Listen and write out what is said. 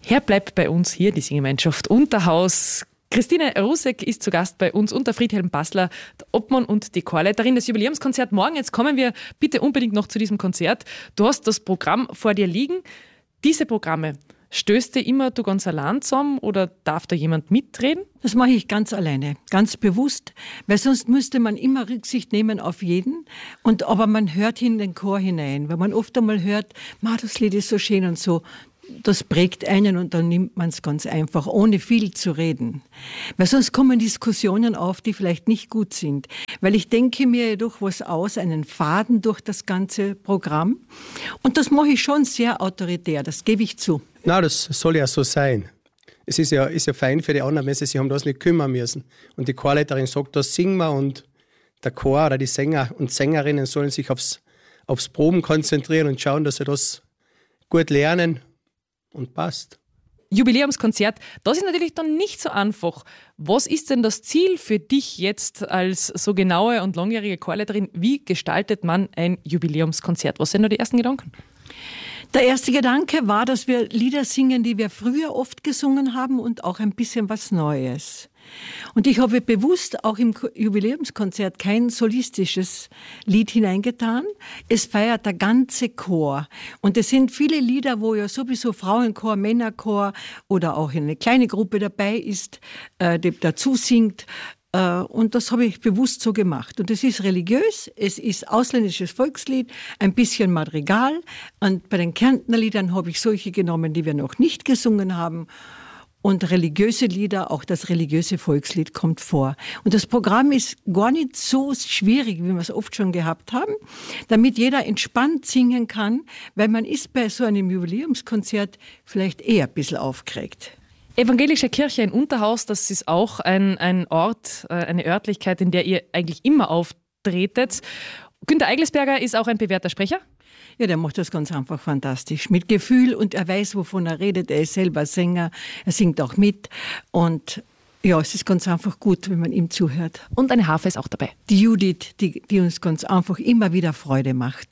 Herr bleibt bei uns hier die Singgemeinschaft Unterhaus. Christine Rusek ist zu Gast bei uns und der Friedhelm Bassler, der Obmann und die Chorleiterin. Das Jubiläumskonzert morgen, jetzt kommen wir bitte unbedingt noch zu diesem Konzert. Du hast das Programm vor dir liegen. Diese Programme, stößt dir immer du ganz allein zusammen oder darf da jemand mitreden? Das mache ich ganz alleine, ganz bewusst, weil sonst müsste man immer Rücksicht nehmen auf jeden. Aber man hört in den Chor hinein, weil man oft einmal hört, das Lied ist so schön und so. Das prägt einen und dann nimmt man es ganz einfach, ohne viel zu reden. Weil sonst kommen Diskussionen auf, die vielleicht nicht gut sind. Weil ich denke mir jedoch was aus, einen Faden durch das ganze Programm. Und das mache ich schon sehr autoritär, das gebe ich zu. Na, das soll ja so sein. Es ist ja fein für die anderen, wenn sie sich um das nicht kümmern müssen. Und die Chorleiterin sagt, das singen wir und der Chor oder die Sänger und Sängerinnen sollen sich aufs Proben konzentrieren und schauen, dass sie das gut lernen. Und passt. Jubiläumskonzert, das ist natürlich dann nicht so einfach. Was ist denn das Ziel für dich jetzt als so genaue und langjährige Chorleiterin? Wie gestaltet man ein Jubiläumskonzert? Was sind da die ersten Gedanken? Der erste Gedanke war, dass wir Lieder singen, die wir früher oft gesungen haben und auch ein bisschen was Neues. Und ich habe bewusst auch im Jubiläumskonzert kein solistisches Lied hineingetan. Es feiert der ganze Chor. Und es sind viele Lieder, wo ja sowieso Frauenchor, Männerchor oder auch eine kleine Gruppe dabei ist, die dazu singt. Und das habe ich bewusst so gemacht. Und es ist religiös, es ist ausländisches Volkslied, ein bisschen Madrigal. Und bei den Kärntner Liedern habe ich solche genommen, die wir noch nicht gesungen haben. Und religiöse Lieder, auch das religiöse Volkslied kommt vor. Und das Programm ist gar nicht so schwierig, wie wir es oft schon gehabt haben, damit jeder entspannt singen kann, weil man ist bei so einem Jubiläumskonzert vielleicht eher ein bisschen aufgeregt. Evangelische Kirche in Unterhaus, das ist auch ein Ort, eine Örtlichkeit, in der ihr eigentlich immer auftretet. Günter Eigelsberger ist auch ein bewährter Sprecher. Ja, der macht das ganz einfach fantastisch. Mit Gefühl und er weiß, wovon er redet. Er ist selber Sänger, er singt auch mit. Und ja, es ist ganz einfach gut, wenn man ihm zuhört. Und eine Harfe ist auch dabei. Die Judith, die uns ganz einfach immer wieder Freude macht.